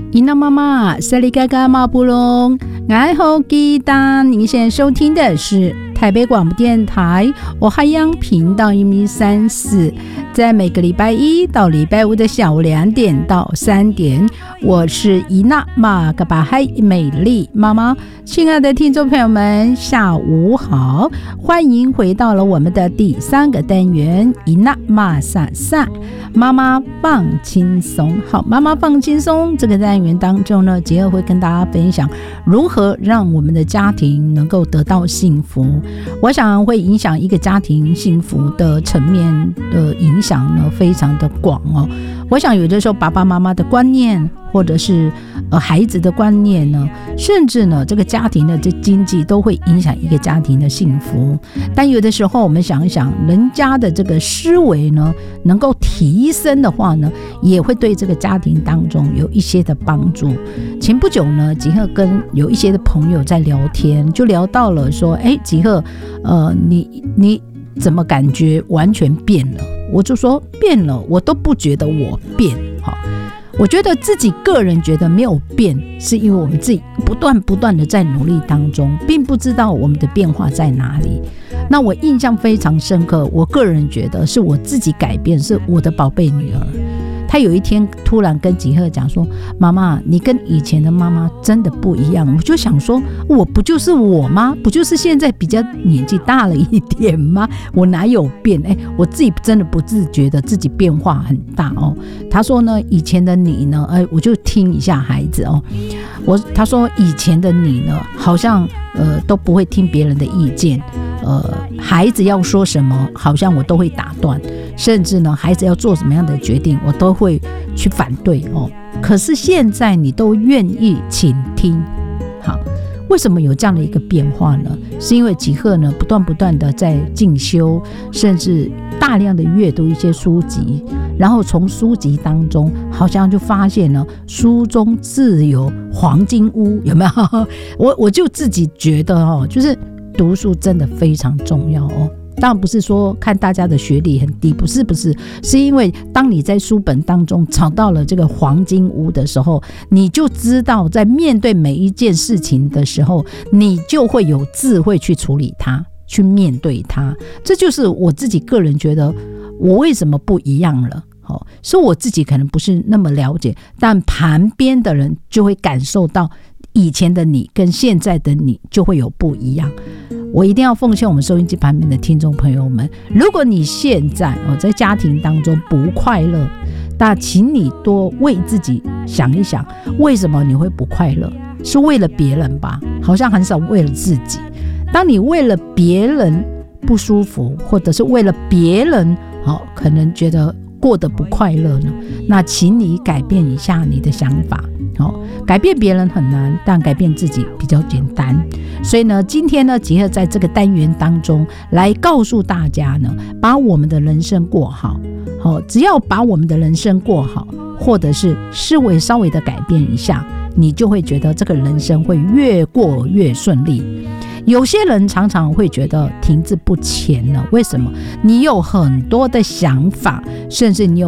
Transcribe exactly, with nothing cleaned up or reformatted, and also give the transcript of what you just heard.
伊娜妈妈萨利嘎嘎马布隆爱好吉达，您现在收听的是台北广播电台我海洋频道一米三四，在每个礼拜一到礼拜五的下午两点到三点，我是伊娜玛嘎巴海美丽妈妈。亲爱的听众朋友们，下午好，欢迎回到了我们的第三个单元伊娜玛萨萨妈妈放轻松。好，妈妈放轻松这个单元当中呢，杰儿会跟大家分享如何让我们的家庭能够得到幸福。我想会影响一个家庭幸福的层面的影响呢，非常的广哦。我想有的时候爸爸妈妈的观念，或者是呃孩子的观念呢，甚至呢这个家庭的这经济都会影响一个家庭的幸福。但有的时候我们想一想，人家的这个思维呢能够提升的话呢，也会对这个家庭当中有一些的帮助。前不久呢，吉赫跟有一些的朋友在聊天，就聊到了说，哎，吉赫，呃，你你怎么感觉完全变了？我就说变了，我都不觉得我变。好，我觉得自己个人觉得没有变，是因为我们自己不断不断的在努力当中，并不知道我们的变化在哪里。那我印象非常深刻，我个人觉得是我自己改变，是我的宝贝女儿。她有一天突然跟吉赫讲说，妈妈，你跟以前的妈妈真的不一样。我就想说，我不就是我吗？不就是现在比较年纪大了一点吗？我哪有变？哎，我自己真的不自觉的自己变化很大哦。她说呢，以前的你呢，哎，我就听一下孩子哦。我她说以前的你呢，好像呃都不会听别人的意见，呃，孩子要说什么，好像我都会打断。甚至呢，孩子要做什么样的决定，我都会去反对哦。可是现在你都愿意倾听，好，为什么有这样的一个变化呢？是因为吉赫呢，不断不断的在进修，甚至大量的阅读一些书籍，然后从书籍当中，好像就发现呢，书中自有黄金屋，有没有？我我就自己觉得哦，就是读书真的非常重要哦。当然不是说看大家的学历很低，不是不是，是因为当你在书本当中找到了这个黄金屋的时候，你就知道在面对每一件事情的时候，你就会有智慧去处理它，去面对它。这就是我自己个人觉得我为什么不一样了。哦，所以我自己可能不是那么了解，但旁边的人就会感受到以前的你跟现在的你就会有不一样。我一定要奉劝我们收音机旁边的听众朋友们，如果你现在、哦、在家庭当中不快乐，那请你多为自己想一想，为什么你会不快乐？是为了别人吧？好像很少为了自己。当你为了别人不舒服，或者是为了别人、哦、可能觉得过得不快乐呢，那请你改变一下你的想法。哦、改变别人很难，但改变自己比较简单。所以呢，今天呢，结合在这个单元当中来告诉大家呢，把我们的人生过好。哦、只要把我们的人生过好，或者是思维稍微的改变一下，你就会觉得这个人生会越过越顺利。有些人常常会觉得停滞不前了，为什么？你有很多的想法，甚至你有